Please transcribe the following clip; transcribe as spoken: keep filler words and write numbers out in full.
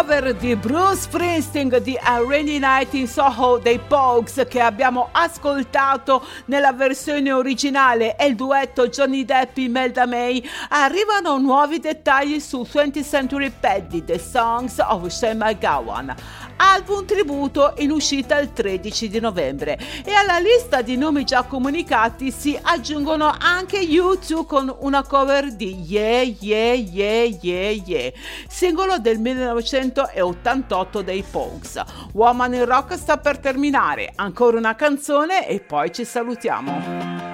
Cover di Bruce Springsteen di A Rainy Night in Soho dei Pogues, che abbiamo ascoltato nella versione originale, e il duetto Johnny Depp Imelda May. Arrivano nuovi dettagli su twentieth Century Paddy, The Songs of Shane McGowan, album tributo in uscita il tredici di novembre, e alla lista di nomi già comunicati si aggiungono anche U due con una cover di Yeah Yeah Yeah Yeah Yeah, singolo del millenovecentottantotto dei Pogues. Woman in Rock sta per terminare, ancora una canzone e poi ci salutiamo.